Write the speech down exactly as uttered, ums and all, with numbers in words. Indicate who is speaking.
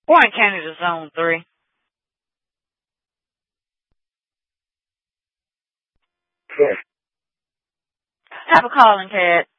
Speaker 1: Warren County to Zone three.
Speaker 2: Sure.
Speaker 1: Have a calling, Cat.